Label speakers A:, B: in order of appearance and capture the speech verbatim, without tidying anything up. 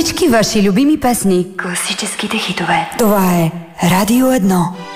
A: Всички ваши любими песни.
B: Класическите хитове.
A: Това е Радио едно.